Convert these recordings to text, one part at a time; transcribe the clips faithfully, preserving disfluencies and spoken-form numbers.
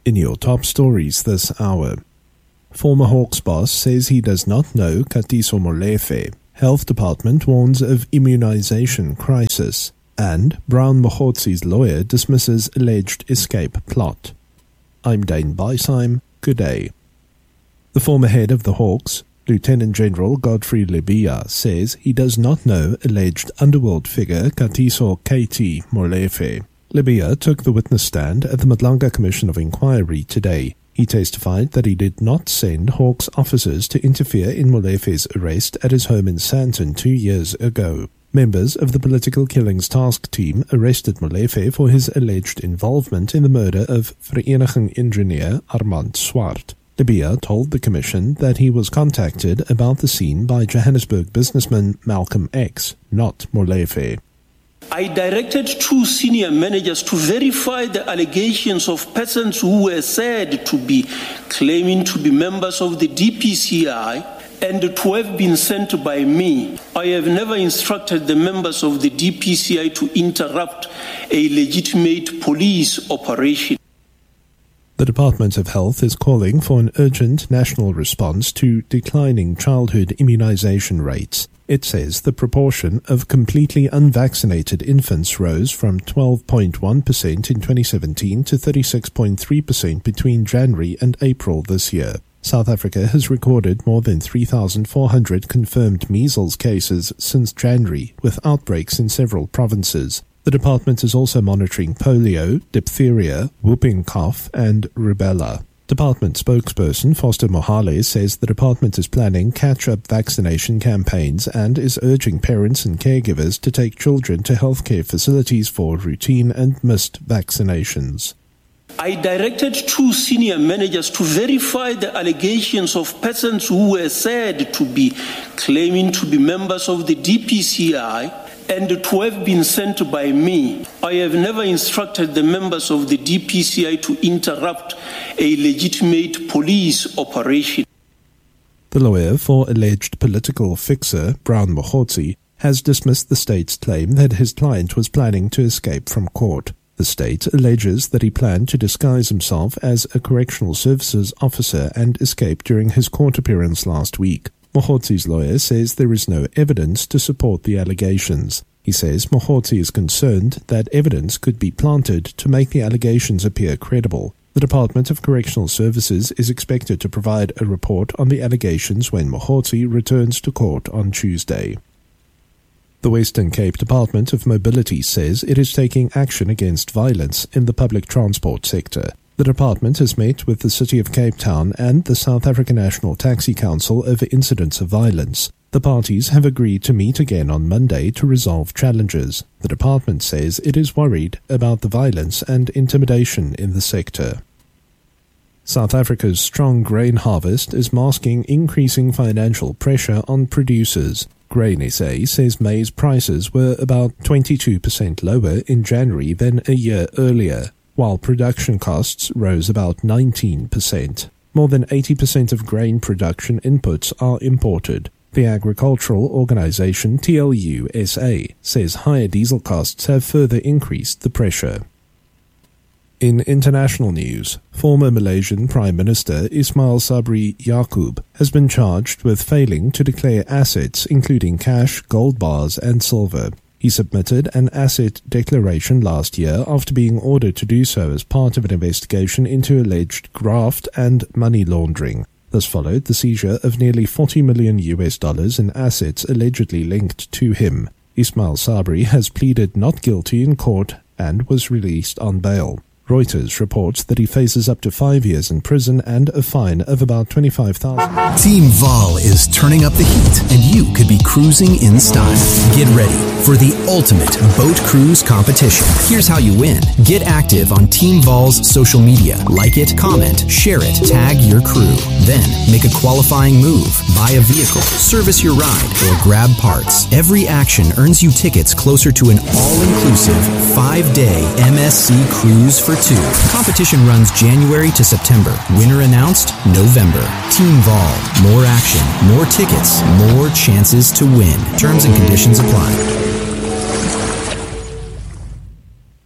In your top stories this hour, former Hawks boss says he does not know Katiso Molefe. Health Department warns of immunization crisis. And Brown Mogotsi's lawyer dismisses alleged escape plot. I'm Dane Beisheim. Good day. The former head of the Hawks, Lieutenant General Godfrey Lebeya, says he does not know alleged underworld figure Katiso K T Molefe. Lebeya took the witness stand at the Madlanga Commission of Inquiry today. He testified that he did not send Hawks officers to interfere in Molefe's arrest at his home in Sandton two years ago. Members of the Political Killings Task Team arrested Molefe for his alleged involvement in the murder of Vereniging engineer Armand Swart. Lebeya told the commission that he was contacted about the scene by Johannesburg businessman Malcolm X, not Molefe. I directed two senior managers to verify the allegations of persons who were said to be claiming to be members of the D P C I and to have been sent by me. I have never instructed the members of the D P C I to interrupt a legitimate police operation. The Department of Health is calling for an urgent national response to declining childhood immunization rates. It says the proportion of completely unvaccinated infants rose from twelve point one percent in twenty seventeen to thirty-six point three percent between January and April this year. South Africa has recorded more than three thousand four hundred confirmed measles cases since January, with outbreaks in several provinces. The department is also monitoring polio, diphtheria, whooping cough, and rubella. Department spokesperson Foster Mohale says the department is planning catch-up vaccination campaigns and is urging parents and caregivers to take children to healthcare facilities for routine and missed vaccinations. I directed two senior managers to verify the allegations of persons who were said to be claiming to be members of the D P C I and to have been sent by me. I have never instructed the members of the D P C I to interrupt a legitimate police operation. The lawyer for alleged political fixer, Brown Mogotsi, has dismissed the state's claim that his client was planning to escape from court. The state alleges that he planned to disguise himself as a correctional services officer and escape during his court appearance last week. Mogotsi's lawyer says there is no evidence to support the allegations. He says Mogotsi is concerned that evidence could be planted to make the allegations appear credible. The Department of Correctional Services is expected to provide a report on the allegations when Mogotsi returns to court on Tuesday. The Western Cape Department of Mobility says it is taking action against violence in the public transport sector. The department has met with the City of Cape Town and the South African National Taxi Council over incidents of violence. The parties have agreed to meet again on Monday to resolve challenges. The department says it is worried about the violence and intimidation in the sector. South Africa's strong grain harvest is masking increasing financial pressure on producers. Grain S A says maize prices were about twenty-two percent lower in January than a year earlier, while production costs rose about nineteen percent. More than eighty percent of grain production inputs are imported. The agricultural organization T L U S A says higher diesel costs have further increased the pressure. In international news, former Malaysian Prime Minister Ismail Sabri Yaakob has been charged with failing to declare assets including cash, gold bars and silver. He submitted an asset declaration last year after being ordered to do so as part of an investigation into alleged graft and money laundering. This followed the seizure of nearly forty million U S dollars in assets allegedly linked to him. Ismail Sabri has pleaded not guilty in court and was released on bail. Reuters reports that he faces up to five years in prison and a fine of about twenty-five thousand dollars. Team Vol is turning up the heat, and you could be cruising in style. Get ready for the ultimate boat cruise competition. Here's how you win. Get active on Team Vol's social media. Like it, comment, share it, tag your crew. Then make a qualifying move, buy a vehicle, service your ride, or grab parts. Every action earns you tickets closer to an all-inclusive five-day M S C cruise for two. Competition runs January to September. Winner announced November. Team Vol. More action, more tickets, more chances to win. Terms and conditions apply.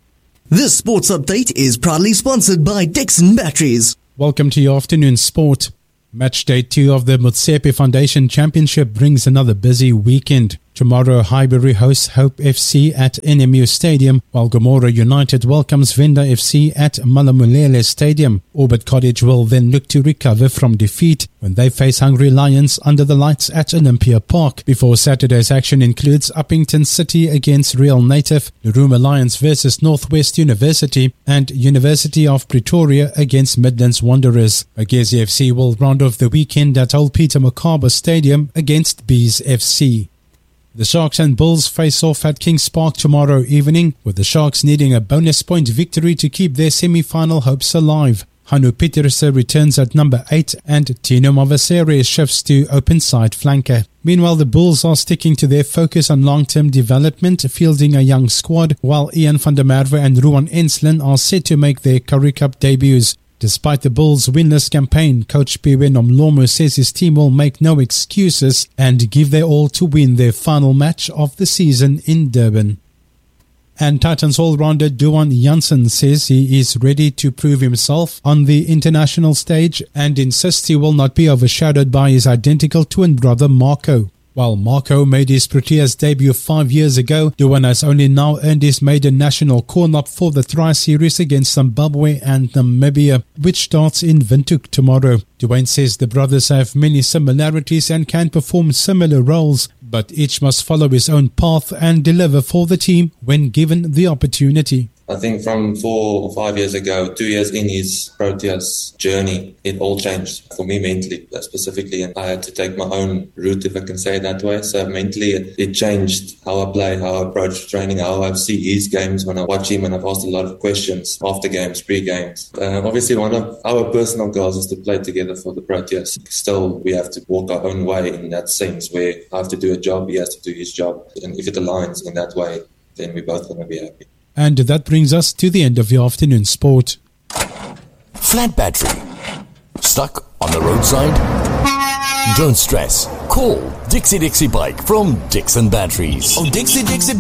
This sports update is proudly sponsored by Dixon Batteries. Welcome to your afternoon sport. Match day two of the Motsepe Foundation Championship brings another busy weekend. Tomorrow, Highbury hosts Hope F C at N M U Stadium, while Gomora United welcomes Venda F C at Malamulele Stadium. Orbit Cottage will then look to recover from defeat when they face Hungry Lions under the lights at Olympia Park. Before Saturday's action includes Uppington City against Real Native, Luruma Lions versus Northwest University, and University of Pretoria against Midlands Wanderers. Magesi F C will round off the weekend at Old Peter Mokaba Stadium against Bees F C. The Sharks and Bulls face off at Kings Park tomorrow evening, with the Sharks needing a bonus point victory to keep their semi-final hopes alive. Hanu Pieterse returns at number eight and Tino Mavasere shifts to open side flanker. Meanwhile, the Bulls are sticking to their focus on long-term development, fielding a young squad, while Ian van der Merwe and Ruan Enslin are set to make their Currie Cup debuts. Despite the Bulls' winless campaign, Coach Piwe Nomlomo says his team will make no excuses and give their all to win their final match of the season in Durban. And Titans all-rounder Duan Janssen says he is ready to prove himself on the international stage and insists he will not be overshadowed by his identical twin brother Marco. While Marco made his Proteas debut five years ago, Duan has only now earned his maiden national call-up for the Tri-Series against Zimbabwe and Namibia, which starts in Windhoek tomorrow. Duan says the brothers have many similarities and can perform similar roles, but each must follow his own path and deliver for the team when given the opportunity. I think from four or five years ago, two years in his Proteas journey, it all changed for me mentally, specifically. And I had to take my own route, if I can say it that way. So mentally, it, it changed how I play, how I approach training, how I see his games when I watch him. And I've asked a lot of questions after games, pre-games. Uh, obviously, one of our personal goals is to play together for the Proteas. Still, we have to walk our own way in that sense, where I have to do a job, he has to do his job. And if it aligns in that way, then we're both going to be happy. And that brings us to the end of your afternoon sport. Flat battery. Stuck on the roadside? Don't stress. Call Dixie Dixie Bike from Dixon Batteries. Oh, Dixie Dixie